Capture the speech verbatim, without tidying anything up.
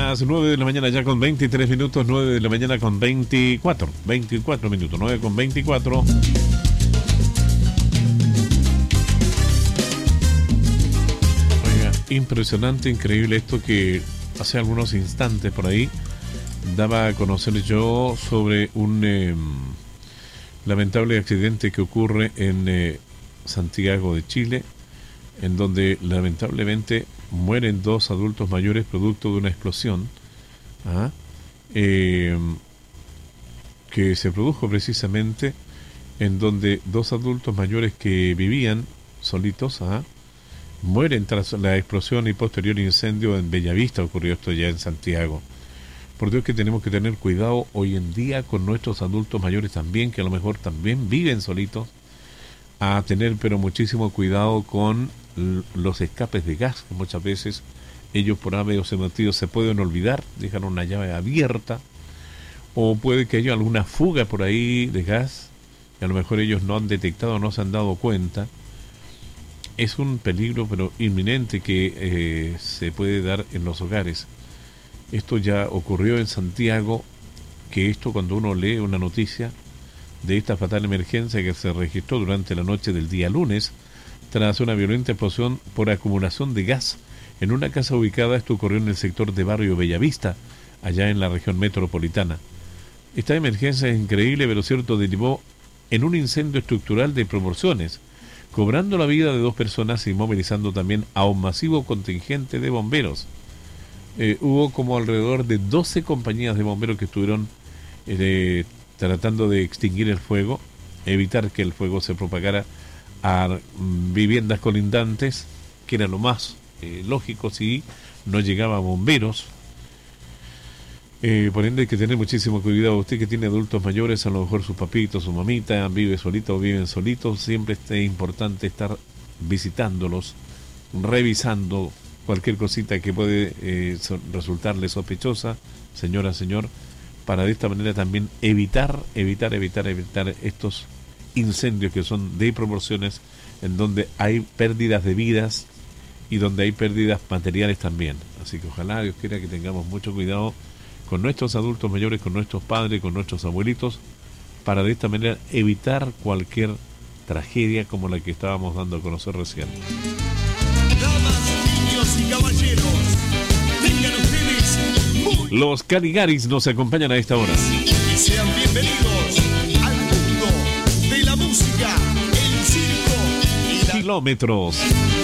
las nueve de la mañana ya con veintitrés minutos, nueve de la mañana con veinticuatro, veinticuatro minutos, nueve con veinticuatro. Oiga, impresionante, increíble esto que hace algunos instantes por ahí daba a conocer yo sobre un eh, lamentable accidente que ocurre en eh, Santiago de Chile, en donde lamentablemente mueren dos adultos mayores producto de una explosión ¿ah? eh, que se produjo precisamente en donde dos adultos mayores que vivían solitos ¿ah? mueren tras la explosión y posterior incendio en Bellavista. Ocurrió esto ya en Santiago. Por Dios que tenemos que tener cuidado hoy en día con nuestros adultos mayores también, que a lo mejor también viven solitos, a tener pero muchísimo cuidado con los escapes de gas, que muchas veces ellos por haberes motivos se pueden olvidar, dejan una llave abierta, o puede que haya alguna fuga por ahí de gas, que a lo mejor ellos no han detectado, no se han dado cuenta. Es un peligro pero inminente que eh, se puede dar en los hogares. Esto ya ocurrió en Santiago, que esto cuando uno lee una noticia de esta fatal emergencia que se registró durante la noche del día lunes, tras una violenta explosión por acumulación de gas en una casa ubicada. Esto ocurrió en el sector de Barrio Bellavista, allá en la región metropolitana. Esta emergencia es increíble, pero cierto, derivó en un incendio estructural de proporciones, cobrando la vida de dos personas y movilizando también a un masivo contingente de bomberos. Eh, hubo como alrededor de doce compañías de bomberos que estuvieron eh, tratando de extinguir el fuego, evitar que el fuego se propagara a viviendas colindantes, que era lo más eh, lógico si no llegaban bomberos. Eh, por ende hay que tener muchísimo cuidado. Usted que tiene adultos mayores, a lo mejor sus papitos, su mamita, vive solito o viven solitos, siempre es importante estar visitándolos, revisando cualquier cosita que puede eh, so, resultarle sospechosa, señora, señor, para de esta manera también evitar, evitar, evitar, evitar estos incendios que son de proporciones, en donde hay pérdidas de vidas y donde hay pérdidas materiales también. Así que ojalá Dios quiera que tengamos mucho cuidado con nuestros adultos mayores, con nuestros padres, con nuestros abuelitos, para de esta manera evitar cualquier tragedia como la que estábamos dando a conocer recién. Damas, niños y caballeros, tengan ustedes muy... Los Caligaris nos acompañan a esta hora. Y sean bienvenidos al mundo de la música, el circo y la... Kilómetros.